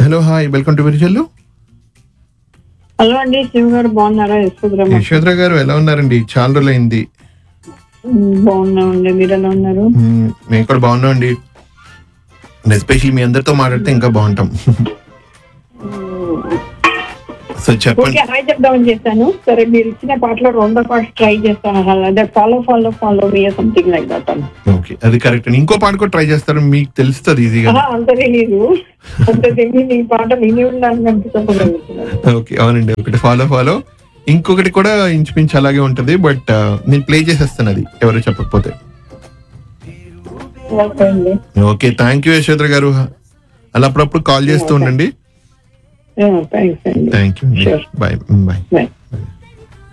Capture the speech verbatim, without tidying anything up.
Hello hi welcome to Virijallu. Hello అండి, శివ గారు బాగున్నారా? యశోధర యశోధర గారు ఎలా ఉన్నారండి? చాలా రోజులైంది. బాగున్నామండి, మీరు ఎలా ఉన్నారు? మ్మ్, మేము కూడా బాగున్నాం అండి. ఎస్పెషల్లీ మీ అందరితో మాట్లాడితే ఇంకా బాగుంటాం. సో చెప్పండి. ఓకే, హాయ్ చెప్దామని చేశాను. సరే, మీరు ఇచ్చిన పాటలో రెండో పాట ట్రై చేస్తాను. అదే follow follow follow me something like that. Okay, అది కరెక్ట్ అండి. ఇంకో పాట కూడా ట్రై చేస్తారు, మీకు తెలుస్తుంది ఈజీగా. అంత తెలీదు, అంత తెలియదు. ఈ పాట విని ఉండాలని అనిపిస్తున్నాను. ఓకే, అవునండి. ఒకటి ఫాలో ఫాలో, ఇంకొకటి కూడా ఇంచుమించు అలాగే ఉంటది. బట్ నేను ప్లే చేసేస్తాను అది ఎవరు చెప్పకపోతే. ఓకే అండి. ఓకే, థ్యాంక్ యూ యశోధర గారు. అలా అప్పుడప్పుడు కాల్ చేస్తూ ఉండండి. థ్యాంక్స్ అండి. Thank you. Bye bye. Bye.